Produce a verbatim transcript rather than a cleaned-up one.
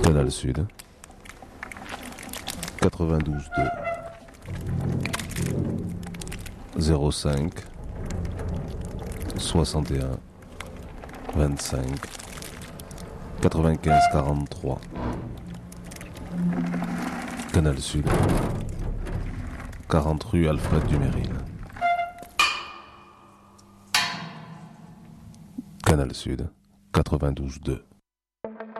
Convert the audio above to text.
Canal Sud, quatre-vingt-douze deux, zéro cinq, soixante et un, vingt-cinq, quatre-vingt-quinze quarante-trois. Canal Sud, quarante rue Alfred Duméril. Canal Sud, quatre-vingt-douze deux.